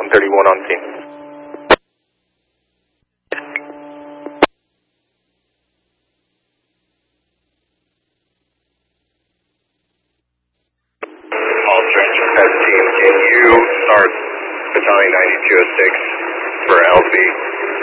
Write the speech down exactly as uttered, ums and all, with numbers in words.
one thirty-one on scene. All Trench Pest Team, can you start Battalion ninety-two oh six for L B?